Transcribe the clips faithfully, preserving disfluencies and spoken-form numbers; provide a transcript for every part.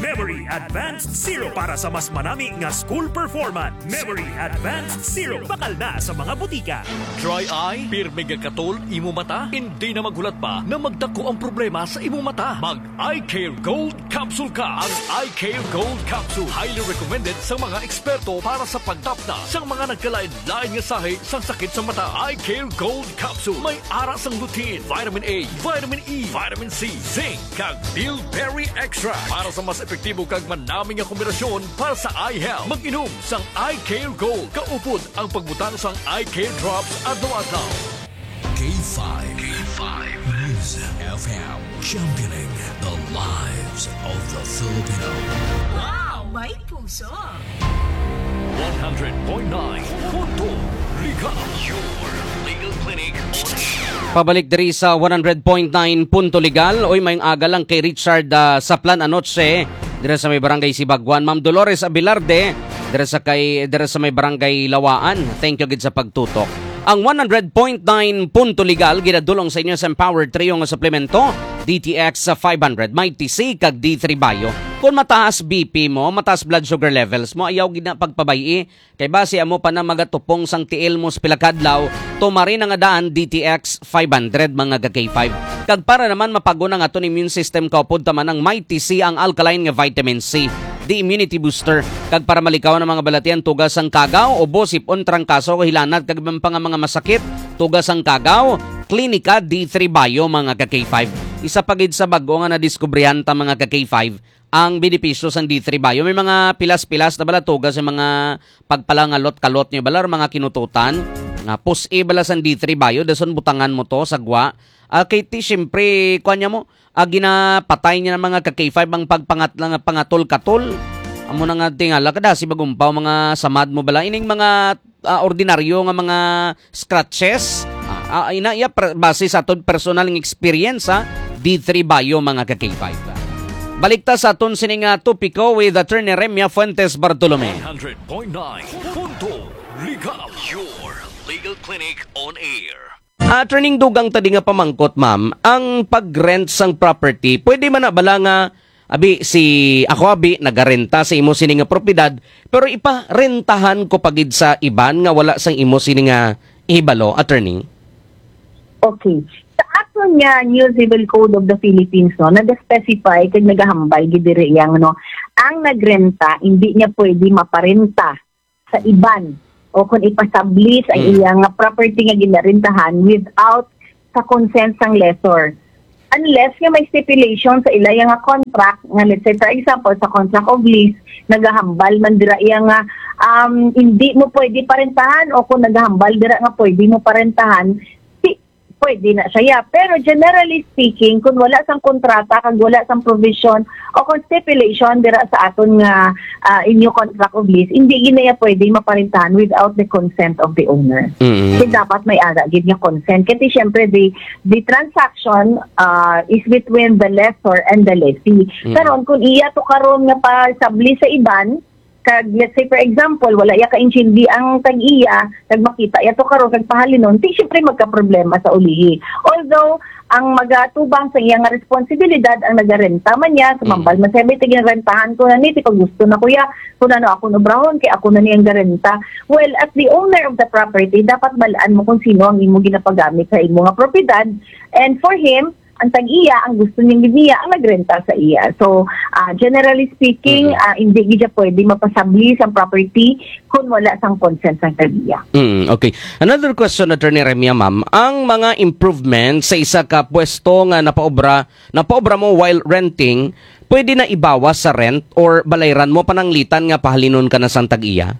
Memory Advanced Zero para sa mas manami nga school performance. Memory Advanced Zero bakal na sa mga butika. Dry eye, pirmi nga katol, imo mata, hindi na magulat pa na magdako ang problema sa imo mata. Mag Eye Care Gold Capsule ka. Ang Eye Care Gold Capsule highly recommended sa mga eksperto para sa pagtapna sa mga nagkalain-lain nga sahi sa sakit sa mata. Eye Care Gold Capsule may ara sang lutein, vitamin A, vitamin E, vitamin C, zinc, kag bilberry extra para sa mas epektibo kag manaming nga kombinasyon para sa eye health. Mag-inom sang Eye Care Gold. Kaupod ang pagbutang sang Eye Care Drops adlaw-adlaw. K five. K five. News F M. Championing the lives of the Filipino. Wow! May puso! one hundred point nine Punto Liga, your legal clinic on air. Pabalik diri sa one hundred point nine Punto Legal. Oy, may aga lang kay Richard uh, Saplan anoche diri sa may barangay Sibagwan. Ma'am Dolores Abilarde diri sa kay diri sa may barangay Lawaan. Thank you gid sa pagtutok. Ang one hundred point nine Punto Legal ginadulong sa inyo sa Empowered Trio nga suplemento D T X sa five hundred, may T C kag D three Bio. Kung mataas B P mo, mataas blood sugar levels mo, ayaw gid na pagpabayi. Kay base amo pa na magatupong sang tiil mo sa pilakadlaw, tumari na nga daan D T X five hundred mga K five. Kag para naman mapaguna nga aton immune system kaupod taman ang may T C ang alkaline nga vitamin C. The immunity booster kag para malikaw ng mga balatian tugas ang kagaw o bosipon trangkaso o hilanat kag pa nga mga masakit tugas ang kagaw Klinika D three Bio mga K five. Isa pagid sa bago nga nadiskubrihan ta mga K five ang benepisyo sang D three Bio. May mga pilas-pilas na bala tugas sa mga pagpalangalot-kalot niyo bala mga kinututan nga pus-e bala sang D three Bio dason butangan mo to sagwa. Uh, kay ti syempre kuan niya mo uh, ginapatay niya ng mga K five ang pagpangat lang pangatol-katol. Amo na nga tingala kada si bagumpaw mga samad mo bala ining mga uh, ordinaryo nga mga scratches. Uh, uh, ina iya base sa aton personal experience ha, D three Bio mga K five. Balikta sa aton sining uh, topiko with Attorney Remia Fuentes Bartolome. one hundred point nine Punto Liga, your legal clinic on air. Uh, turning dugang tadi nga pamangkot, ma'am, ang pag-rent sang property, pwede man na bala nga, abi, si ako abi, nagarenta sa imo sini nga propiedad, pero iparentahan ko pagid sa iban nga wala sang imo sini nga ihibalo, attorney? Okay. Sa ato nga New Civil Code of the Philippines, no, nag-specify kag nagahambay gidiri yang no, ang nagrenta hindi niya pwede maparenta sa iban o kung ipasablis ang hmm. iyang property nga ginarentahan without sa consent sang lessor. Unless nga may stipulation sa ila nga contract, nga let's say for example sa contract of lease, nagahambal man dira iya nga um, hindi mo pwede parentahan o kung nagahambal dira nga pwede mo parentahan, pwede na siya. Pero generally speaking, kung wala sang kontrata, kung wala sang provision, o kung stipulation dira sa aton nga uh, inyo contract of lease, hindi ginaya pwede maparintahan without the consent of the owner. Mm-hmm. So dapat may ara, give niya consent. Kasi syempre, the, the transaction uh, is between the lessor and the lessee. Mm-hmm. Karon kung iya to karon nga pasabli sa iban, kag let's say for example wala ya ka-intindi ang tag-iya kag makita ya to karon kag pahalinon di syempre magka-problema sa ulihi. Although ang magatubang sa iyang responsibilidad ang nagarenta man niya sa mambal man sabi tigin rentahan ko na ni pag gusto na kuya kun ano ako nobrahon kay ako na niyang garenta. Well, as the owner of the property dapat balaan mo kung sino ang imo ginapagamit sa imo nga propiedad, and for him ang tag-iya, ang gusto niyang gibiya, ang nagrenta sa iya. So, uh, generally speaking, uh, hindi gid pwede mapasabli sa property kung wala sang consent sa tag-iya. Mm, okay. Another question, Attorney Remia, ma'am. Ang mga improvements sa isa ka pwesto nga napaobra, napaobra mo while renting, pwede na ibawas sa rent or balayran mo pananglitan nga pahalinon ka na sang tag-iya?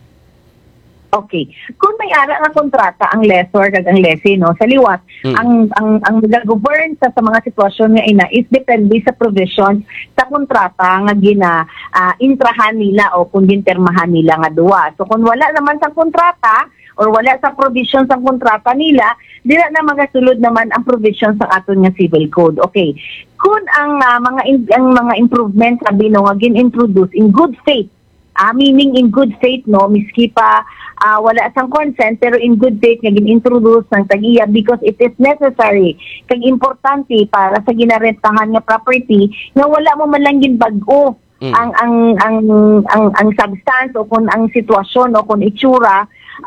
Okay. Kung may ara nga kontrata ang lessor kag ang lessee no sa liwat, mm. ang ang ang nag-govern sa, sa mga sitwasyon nga ina is depende sa provisions sa kontrata nga gina uh, intrahan nila o kung gintermahan nila nga duwa. So kung wala naman sa kontrata or wala sa provisions sa kontrata nila, dila na magasulod naman ang provisions sa aton nga civil code. Okay. Kung ang uh, mga in, ang mga improvements sabi no nga gin-introduce in good faith, Uh, meaning in good faith, no, miski pa uh, wala sang consent, pero in good faith nga gin-introduce ng tag-iya because it is necessary kag importante para sa ginarentahan nga property nga wala mo man lang ginbag-o Mm. ang ang ang ang ang substance o kung ang sitwasyon o kung itsura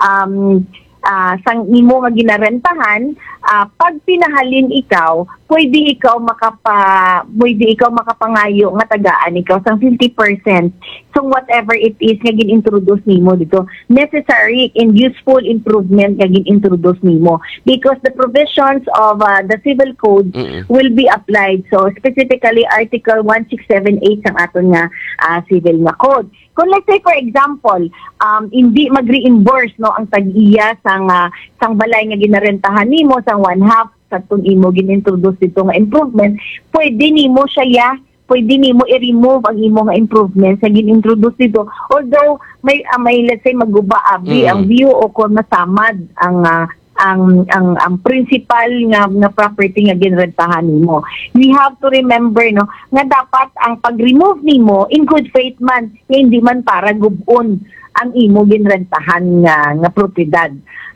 um ah, sang imo nga ginarentahan, ah, pag pinahalin ikaw, pwede ikaw makapa pwede ikaw makapangayo nga tagaan ikaw sang fifty percent. So whatever it is nga gin-introduce nimo dito, necessary and useful improvement nga gin-introduce nimo because the provisions of uh, the civil code Mm-mm. will be applied. So specifically Article one six seven eight sang aton nga ah, civil nga code. Kung let's say for example, um, hindi mag-reimburse no ang tag-iya sang uh, sang balay nga ginarentahan nimo sang one half sa tun imo gin-introduce dito nga improvement, pwede nimo siya ya, pwede nimo i-remove ang imo nga improvements nga gin-introduce dito. Although may uh, may let's say maguba abi Mm. ang view o kung masamad ang uh, ang ang ang principal nga nga property nga ginrentahan nimo. We have to remember no nga dapat ang pag-remove nimo in good faith man, nga hindi man para gubon ang imo ginrentahan nga nga propiedad.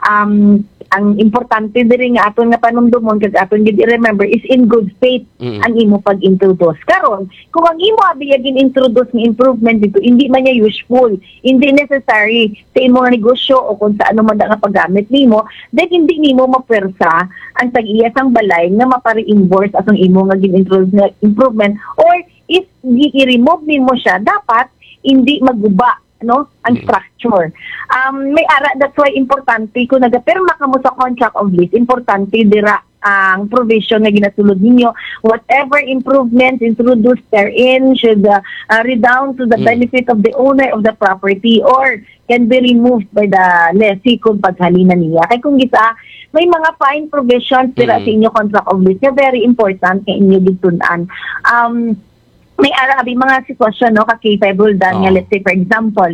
Um ang importante diri nga aton nga panumdumon kag aton gid i-remember is in good faith Mm. ang imo pag-introduce. Karon, kung ang imo abi gin-introduce nga improvement dito, hindi man niya useful, hindi necessary sa imo nga negosyo o kung sa ano man nga paggamit nimo, then hindi nimo mapersa ang tag-iya sang balay nga mapa-reimburse atong imo nga gin-introduce nga improvement, or if i-remove nimo siya, dapat hindi maguba no ang structure. Um may ara, that's why importante kung nagapirma ka mo sa contract of lease, importante dira ang provision na ginasulod ninyo, whatever improvements introduced therein should uh, uh, redound to the Mm. benefit of the owner of the property or can be removed by the lessee kung paghalinan niya. Kaya kung gisa, may mga fine provisions dira Mm. sa inyo contract of lease na very important kay inyo ditunan. Um may arabi mga sitwasyon no ka K five Roldan nga, Oh. let's say for example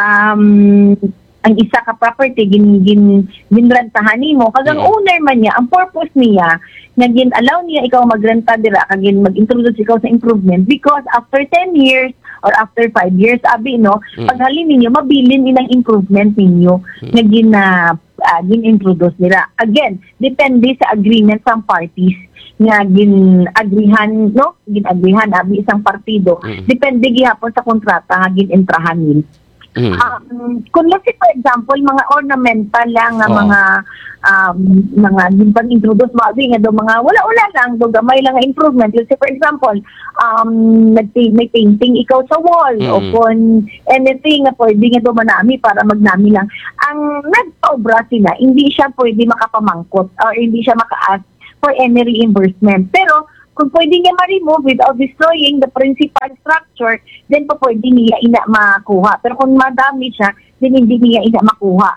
um ang isa ka property gin gin ginrentahan nimo kag ang Mm. owner man niya, ang purpose niya nga gin allow niya ikaw magrenta dira kag gin mag-introduce ikaw sa improvement because after ten years or after five years abi no Mm. paghalin ninyo mabilin ilang improvement ninyo nga gin uh, uh, gin-introduce nila. Again, depende sa agreement ng parties nga gin-agrihan, no? Gin-agrihan, abi isang partido. Mm. Depende gihapon sa kontrata nga gin-entrahan nila. Mm. Um, kung let's say for example, mga ornamental lang nga Oo. mga um, mga yung pang-introduce mga abi nga do mga wala-wala lang do gamay lang nga improvement. Let's say for example, um nagti may painting ikaw sa wall Mm. o kung anything nga pwede nga do manami para magnami lang. Ang nagpaobra sila, hindi siya pwede makapamangkot or hindi siya maka-ask for any reimbursement. Pero kung pwede niya ma-remove without destroying the principal structure, then pa pwede niya ina makuha. Pero kung madami siya, then hindi niya ina makuha.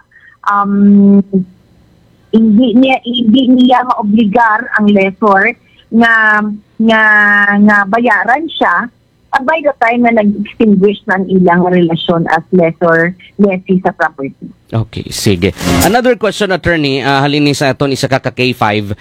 Um, hindi niya hindi niya maobligar ang lessor nga nga nga bayaran siya uh, by the time na nag-extinguish ng ilang relasyon as lessor lessee sa property. Okay, sige. Another question, attorney, uh, halini sa aton isa ka ka K five.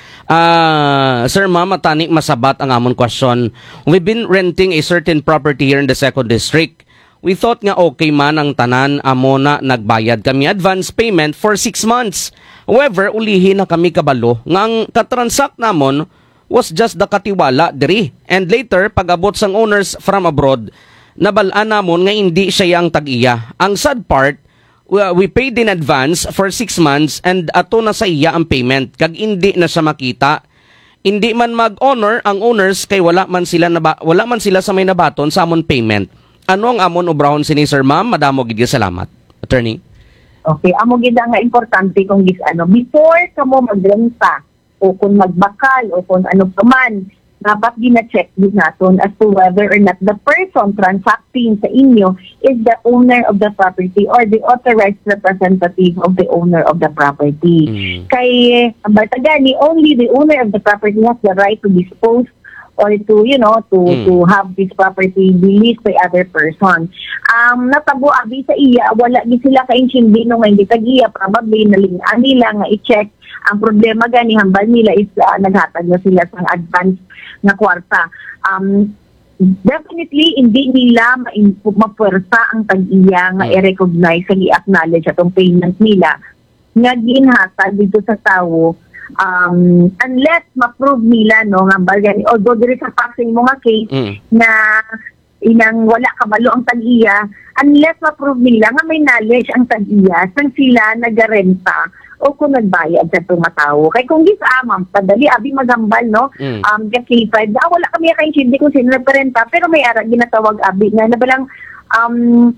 Uh, sir, ma'am, matani masabat ang amon question. We've been renting a certain property here in the second district. We thought nga okay man ang tanan, amo na nagbayad kami advance payment for six months. However, ulihin na kami kabalo nga ang katransact namon was just the katiwala diri. And later, pag-abot sang owners from abroad, nabalaan namon nga hindi siya ang tag-iya. Ang sad part, uh, we paid in advance for six months and ato na sa iya ang payment. Kag hindi na siya makita. Hindi man mag-honor ang owners kay wala man sila naba, wala man sila sa may nabaton sa amon payment. Ano ang amon obrahon sini, sir, ma'am? Madamo gid salamat. Attorney. Okay, amo gid nga importante kung gis ano before kamo magrenta o kung magbakal o kung ano pa man, dapat gina-check din natin as to whether or not the person transacting sa inyo is the owner of the property or the authorized representative of the owner of the property. Mm. Kay Bartagani, only the owner of the property has the right to dispose or to, you know, to Mm. to have this property released by other person. Um, natabo abi sa iya, wala gi sila ka-intindi no nga hindi tag-iya, probably nalingaan nila nga i-check. Ang problema gani hambal nila is uh, naghatag na sila sang advance na kwarta. Um, definitely hindi nila ma- mapuwersa ang tag-iya nga Mm. i-recognize kag i-acknowledge atong payment nila nga ginhatag dito sa tawo. Um, unless ma-prove nila no nga bagay, although diri sa faxing mga case Mm. na inang wala kabalo ang tag-iya unless ma-prove nila nga may knowledge ang tag-iya sang sila nagarenta o kung nagbayad sa tumatawo. Kay kung gis amam, padali, abi magambal, no? Mm. Um, K five, ah, wala kami kaintindi kung sino nagparenta, pero may ara ginatawag abi na nabalang um,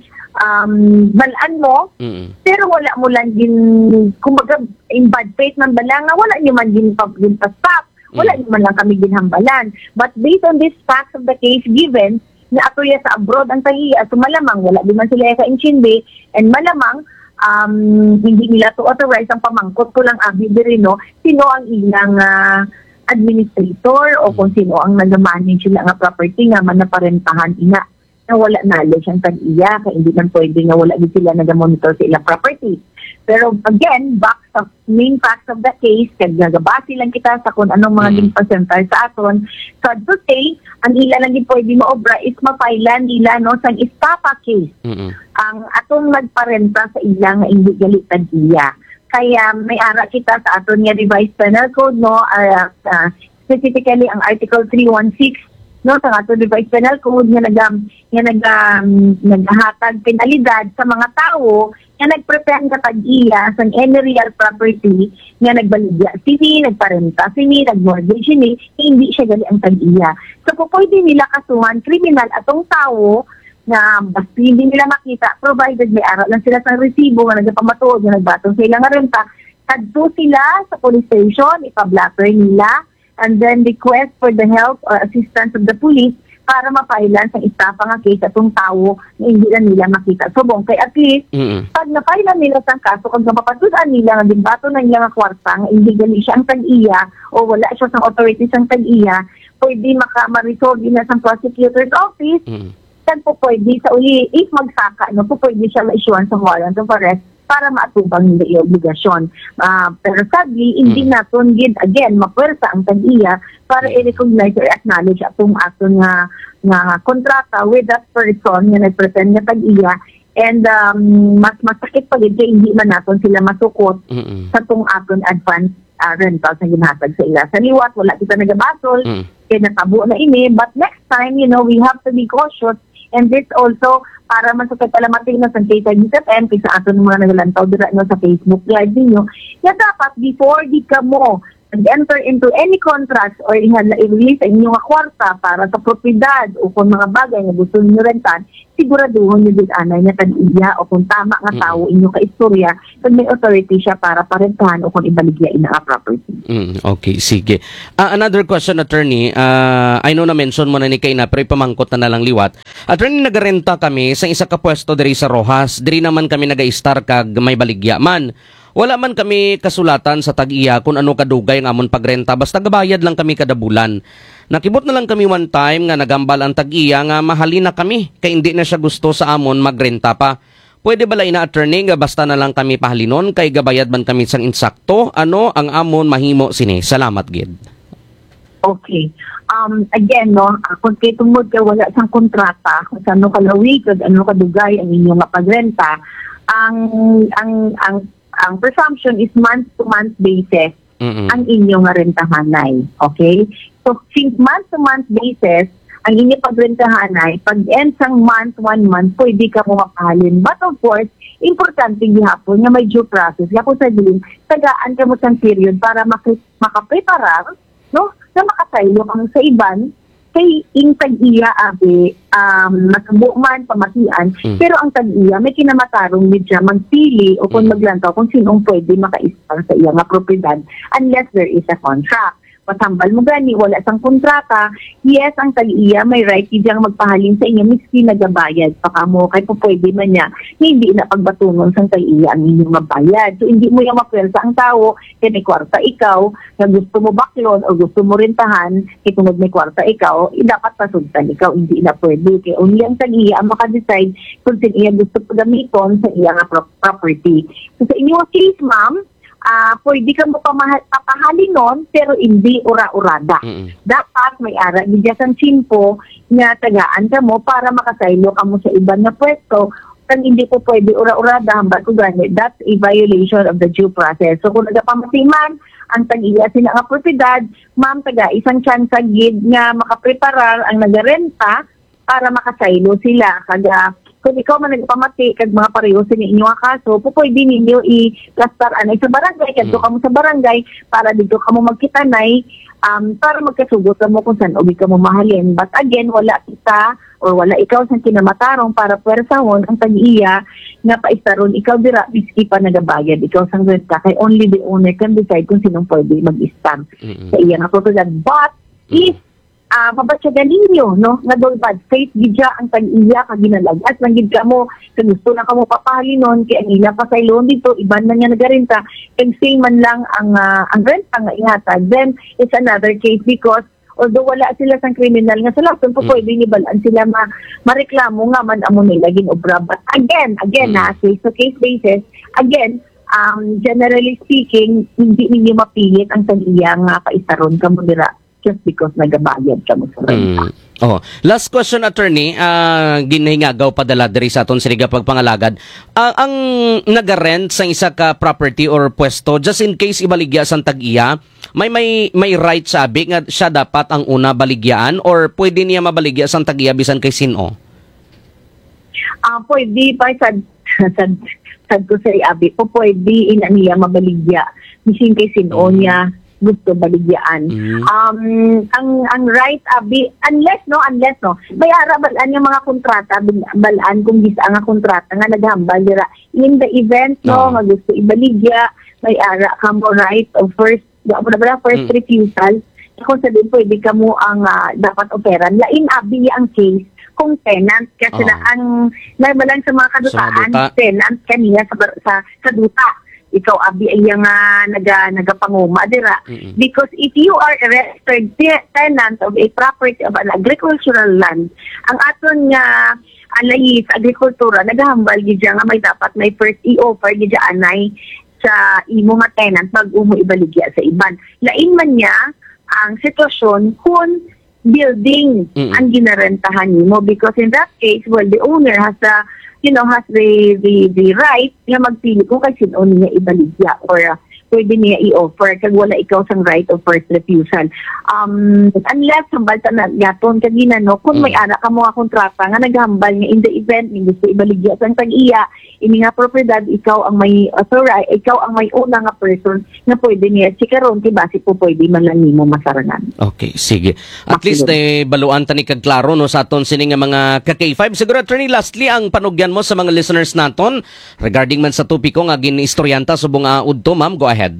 um, balaan mo, Mm. pero wala mo lang din, kumbaga, in bad faith man balang, nga wala nyo man din pag-stop. Wala Mm. nyo man lang kami ginhambalan. But based on this facts of the case given, na ato ya sa abroad ang tahiya, so malamang wala di man sila ka-intindi, and malamang um, hindi nila to authorize ang pamangkot ko lang abi diri, no, sino ang ilang uh, administrator o kung sino ang nag-manage sila nga property nga man naparentahan ina na wala knowledge ang tag-iya, kaya hindi man pwede nga wala din sila nag-monitor sa ilang property. Pero again, back sa main facts of the case, kaya gagabasi lang kita sa kung anong mga Mm. mm. percentile sa aton. So to say, ang ila lang din pwede maobra is mapailan nila, no, sa estafa case. Mm. Ang atong nagparenta sa ilang nga hindi galit tag-iya. Kaya may ara kita sa aton nga revised penal code, no, uh, uh, specifically ang article three sixteen, no, sa aton revised penal code nga nag nga nag um, naghatag penalidad sa mga tao nga nagprepare ka tag-iya sa any real property nga nagbaligya sini, nagparenta sini, nagmortgage sini, hindi siya gali ang tag-iya. So kung pwede nila kasuhan kriminal atong tao na basta hindi nila makita, provided may aral lang sila sa resibo nga nagpamatuod nga nagbatong sa ilang renta, kadto sila sa police station, ipablatter nila, and then request for the help or assistance of the police para mapailan sa estafa nga case atong tao na hindi na nila makita. So, bong, kay at least, Mm. pag napailan nila sa kaso, kung mapapatudan nila nga dimbato na nila nga kwarta, nga hindi gali siya ang tag-iya o wala siya sa authorities ang tag-iya, pwede maka-resolve din na sa prosecutor's office, Mm. then po pwede sa uli, if magsaka, no, po pwede siya ma-issuean sa warrant of arrest para maatubang nila yung obligasyon. Uh, pero sadly, hindi Mm. naton gid again mapwersa ang tag-iya para i-recognize or acknowledge atong aton nga nga kontrata with that person nga nag-present nga tag-iya, and um, mas masakit pa gid kay hindi man naton sila masukot Mm. sa tong aton advance uh, rental sa ginhatag sa ila. Sa liwat, wala kita nagabasol, Mm. kaya natabo na ini, but next time, you know, we have to be cautious. And this also, para man sa katalamatay na sa K five F M, kaysa ato ng mga nagalantaw dira no, sa Facebook Live ninyo, na dapat before di ka mo nag-enter into any contract or i-release sa inyong kwarta para sa propiedad o kung mga bagay na gusto ninyo rentan, siguraduhon nyo din anay na tag-iya o kung tama nga tao inyong kaistorya kung may authority siya para parentahan o kung ibaligya ina property. Mm, okay, sige. Ah, another question, attorney. Ah, I know na mention mo na ni Kay na pero ipamangkot na nalang liwat. Attorney, nagarenta kami sa isa ka pwesto diri sa Rojas. Diri naman kami naga-star kag may baligya man. Wala man kami kasulatan sa tag-iya kung ano kadugay ang amon pagrenta, basta gabayad lang kami kada bulan. Nakibot na lang kami one time nga nagambal ang tag-iya nga mahalin na kami kay hindi na siya gusto sa amon magrenta pa. Pwede bala ina, attorney, nga basta na lang kami pahalinon kay gabayad man kami sang insakto, ano ang amon mahimo sini. Salamat gid. Okay. Um, again, no, uh, kung kayo tungod ka wala sang kontrata, kung sa ano kalawig, kung ano kadugay ang inyong nga pagrenta, ang ang ang ang presumption is month-to-month basis Mm-mm. ang inyong nga rentahanay. Okay? So, since month-to-month basis, ang inyong pagrentahanay, pag end sang month, one month, pwede ka mo mapahalin. But of course, importante gihapon nga may due process. Gapon sa din, tagaan ka mo sang period para mak- makapreparar, no? Na makasaylo kang sa iban, kay ing tag-iya abi um, masubo man pamatian, Mm. pero ang tag-iya may kinamatarong med siya magpili o kung maglantaw kung sinong pwede maka-install sa iya nga propiedad unless there is a contract. Patambal mo gani, wala sang kontrata, yes, ang tag-iya may right diyang magpahalin sa inyo miski nagabayad pa ka mo, kay po pwede man niya, hindi na pagbatungon sang tag-iya ang inyong mabayad. So, hindi mo yung mapwersa ang tao, kaya may kwarta ikaw, na gusto mo baklon o gusto mo rentahan, kaya tungod may kwarta ikaw, eh, dapat pasuntan ikaw, hindi na pwede. Kaya only ang tag-iya ang makadecide kung sin iya gusto pagamiton sa iya nga pro- property. So, sa inyong case, ma'am, Ah, uh, pwede ka mo pamahal, papahalin nun, pero hindi ura-urada. Mm-mm. Dapat may ara, bigyan sang simpo nga tagaan ka mo para makasaylo ka mo sa ibang na pwesto. Kung hindi po pwede ura-urada, hambal ko ganit, that's a violation of the due process. So kung nagapamasiman, ang tag-iya sila nga propiedad, ma'am, taga isang chance gid nga makapreparar ang nagarenta para makasaylo sila. Kaga, kung ikaw man nagpamati, kag mga pareho sa inyo nga kaso, po pwede ninyo i-plastar anay sa barangay, kadto ka mo sa barangay, para dito ka mo magkitanay, um, para magkasugot ka mo kung saan ubi ka mo mahalin. But again, wala kita, or wala ikaw sa kinamatarong para pwersahon ang tag-iya nga paistaron ikaw dira miski pa nagabayad ikaw sang renta kay only the owner can decide kung sinong pwede mag-stamp mm-hmm. sa iya nga propiedad. But if uh, pabatsagan ninyo no nga doon bad faith gidya ang tag-iya ka ginalagas lang gid ka mo kung gusto na ka mo papahalinon kay ang ila pa sa loan dito iban man nga nagarenta kag same man lang ang uh, ang renta nga ihatag, then it's another case because although wala sila sang kriminal nga sa lason, po mm. pwede ni balaan sila ma mareklamo nga man amo nila ginobra. But again, again mm. na case-to-case basis, again, um, generally speaking, hindi ninyo mapilit ang tag-iya nga paisaron ka mo dira just because nagabayad ka mo sa renta. Mm. Oh, last question, attorney, uh, ginahingagaw padala diri sa aton siliga pagpangalagad. Uh, ang nagarent sa isa ka property or pwesto just in case ibaligya sang tag-iya, may may may right sabi nga siya dapat ang una baligyaan or pwede niya mabaligya sang tag-iya bisan kay sino? Ah, uh, pwede pa sad sad sad ko sa abi po pwede ina niya mabaligya bisan kay sino mm. niya gusto baligyaan. Mm-hmm. Um, ang ang right abi unless no unless no may ara balaan yung mga kontrata balaan kung gisa nga kontrata nga naghambal dira in the event no, no nga gusto ibaligya may ara ka mo right of first wala first mm-hmm. refusal kung sabihin pwede ka mo ang uh, dapat operan lain abi ang case kung tenant kasi oh. na ang naibalan sa mga kadutaan sa tenant kaniya sa sa, sa duta ikaw abi ay yung uh, naga nagapanguma dira mm-hmm. because if you are a registered te- tenant of a property of an agricultural land ang aton nga alay sa agrikultura nagahambal gid nga may dapat may first i-offer gid anay sa imo nga tenant pag umo ibaligya sa iban lain man niya ang sitwasyon kung building mm-hmm. ang ginarentahan nimo because in that case well the owner has a you know, has the, the, the right na magpili kung kasi sino niya ibaligya or uh, pwede niya i-offer kag wala ikaw sang right of first refusal. Um, unless hambal ta na yaton kagina no kung may ara ka mga kontrata nga naghambal nga in the event ni gusto ibaligya sang tag-iya ini nga propiedad ikaw ang may authority ikaw ang may una nga person nga pwede niya sikaron ti base po pwede man lang nimo masarangan. Okay, sige. At least eh baluan ta ni kag klaro no sa aton sini nga mga ka K five. Siguro attorney lastly ang panugyan mo sa mga listeners naton regarding man sa topiko nga giniistoryanta subong uh, udto ma'am, go ahead.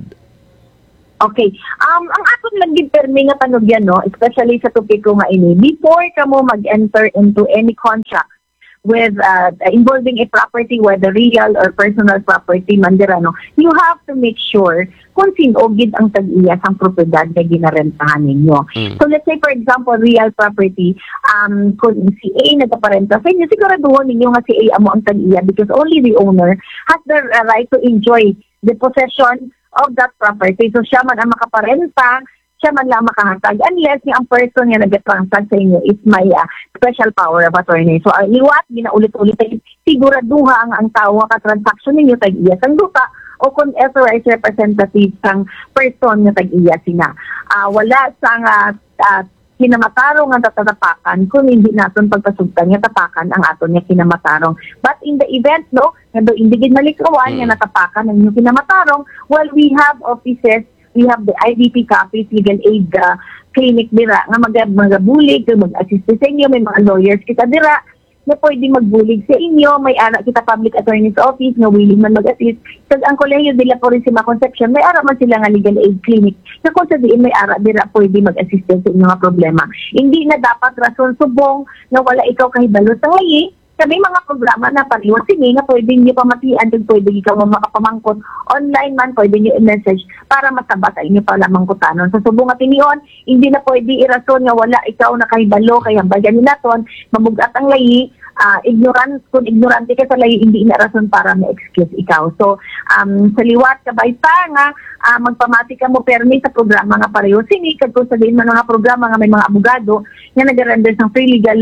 Okay. Um, ang aton lang gid permi nga panugyan no, especially sa topiko nga ini, before ka mo mag-enter into any contract with uh, involving a property, whether real or personal property man dira no, you have to make sure kung sino gid ang tag-iya sang propiedad nga ginarentahan ninyo. Mm. So let's say for example, real property, um kung si A nagpaparenta sa inyo, siguraduhon ninyo nga si A amo ang tag-iya because only the owner has the uh, right to enjoy the possession of that property. So siya man ang makaparenta, siya man lang makahatag unless yung ang person nga nag-transact sa inyo is may uh, special power of attorney. So uh, liwat, ginaulit-ulit, siguraduha ang ang tao nga ka-transaction ninyo tag-iya sang duta o kung authorized representative sang person nga tag-iya sina. Uh, wala sang uh, uh, kinamatarong ang tatatapakan kung hindi naton pagpasugtan nga tapakan ang aton nga kinamatarong. But in the event no, nga do indigid malikawan nga natapakan ang inyong kinamatarong, well we have offices, we have the I D P copies, legal aid uh, clinic dira nga mag magabulig, mag-assist sa inyo, may mga lawyers kita dira na pwede magbulig sa inyo, may ara kita public attorney's office na willing man mag-assist. Kasi ang Colegio de la Purísima Concepcion, may ara man sila nga legal aid clinic na kung sa diin may ara dira pwede mag-assist sa inyong mga problema. Hindi na dapat rason subong na wala ikaw kahibalo sa ngayi. Sabi mga programa na pariwas sini nga pwede nyo pamatian kung pwede ikaw makapamangkot online man, pwede nyo i-message para masabas sa inyo pala mangkutanon. Sa subong at inion, hindi na pwede irason nga wala ikaw na kahibalo kaya bagyan nyo naton, mamugat ang layi, uh, ignorant, kung ignorante ka sa layi, hindi na rason para ma-excuse ikaw. So, um, sa liwat, kabay pa nga, uh, magpamati ka mo permi sa programa nga pareho sini, kung sabihin mo mga programa nga may mga abogado nga nag-render ng free legal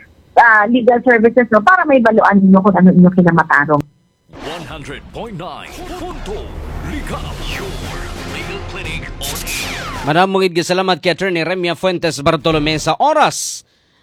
Uh, legal services no para may baluan niyo kung ano inyo kinamatarong. one hundred point nine Punto Ligap, your legal clinic on air. Maraming salamat kay Attorney Remia Fuentes Bartolome sa oras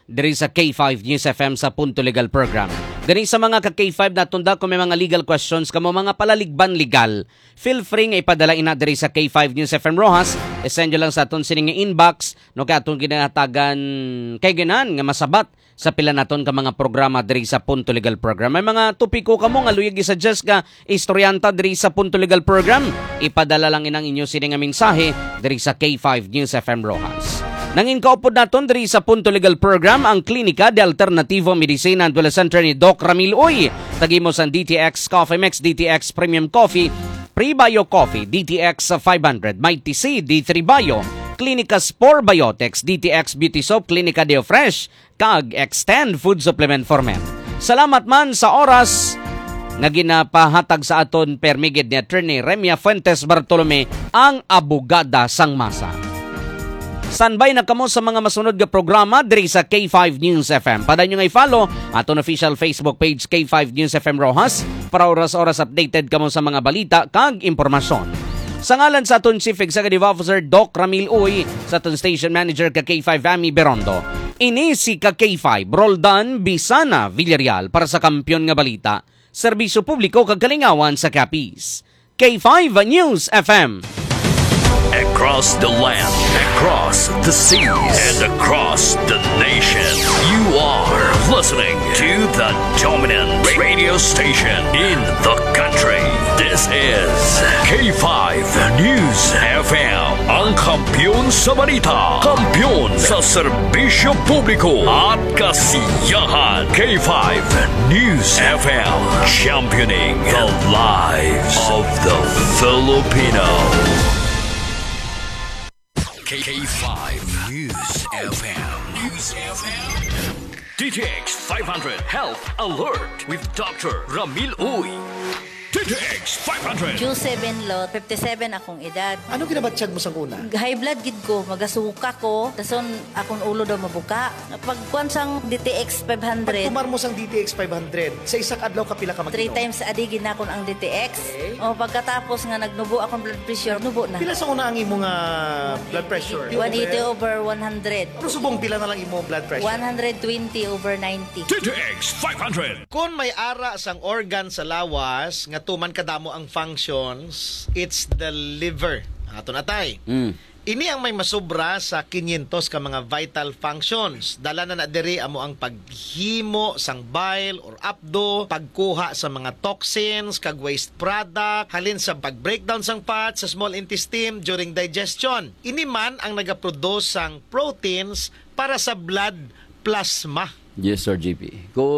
diri sa K five News F M sa Punto Legal Program. Diri sa mga ka-K five na tunda kung may mga legal questions kamo mga palaligban legal, feel free nga ipadala ina diri sa K five News F M Rojas. I-send nyo lang sa aton sining inbox no kay aton ginahatagan kay ganan nga masabat sa pila naton ka mga programa diri sa Punto Legal Program. May mga topiko kamo nga luyag i-suggest ka istoryanta diri sa Punto Legal Program, ipadala lang inang inyo sining nga mensahe diri sa K five News F M Rojas. Nangin kaupod naton diri sa Punto Legal Program ang Klinika de Alternativo Medicina and Wellness Center ni Doc Ramil Uy. Tagimos ang D T X Coffee Mix, D T X Premium Coffee, Pre-Bio Coffee, D T X five hundred, Mighty C, D three Bio, Klinika Spore Biotics, D T X Beauty Soap, Klinika Deo Fresh, kag Extend Food Supplement for Men. Salamat man sa oras nga ginapahatag sa aton permigid ni Attorney Remia Fuentes Bartolome, ang abogada sang masa. Standby na kamo sa mga masunod nga programa diri sa K five News F M. Paday nyo nga i-follow aton official Facebook page K five News F M Rojas para oras-oras updated kamo sa mga balita kag impormasyon. Sa ngalan sa aton Chief Executive Officer Doc Ramil Uy, sa aton Station Manager ka K five Amy Berondo, ini si ka K five Roldan Bisana Villarreal para sa Kampiyon nga Balita, serbisyo publiko kag kalingawan sa Capiz. K five News F M. Across the land, across the seas, and across the nation, you are listening to the dominant radio station in the country. This is K five News F M, ang kampiyon sa balita, kampiyon sa serbisyo publiko at kasiyahan. K five News F M, championing the lives of the Filipino. K five News F M. News F M. D T X five hundred Health Alert with Doctor Ramil Uy. D T X five hundred. Q seven lot, fifty-seven akong edad. Ano ginabatsyag mo sa una? High blood gid ko, magasuka ko, tason akong ulo daw mabuka. Pagkuan sang D T X five hundred, Pagkumar mo sang D T X five hundred, sa isak adlaw kapila ka three mag-inom? times a day gid na akong ang D T X. Okay. O pagkatapos nga nagnubo akong blood pressure, nubo na. Pila sa una ang imong uh, blood pressure? one eighty over one hundred. Pero subong pila na lang imong blood pressure? one twenty over ninety. D T X five hundred. Kung may ara sang organ sa lawas, nga tuman kadamo ang functions, it's the liver. Ato na tay. Mm. Ini ang may masobra sa kinyentos ka mga vital functions. Dala na na diri amo ang paghimo sang bile or apdo, pagkuha sa mga toxins, kag waste product, halin sa pag-breakdown sang fat sa small intestine during digestion. Ini man ang nagaproduce sang proteins para sa blood plasma. Yes, Sir G P.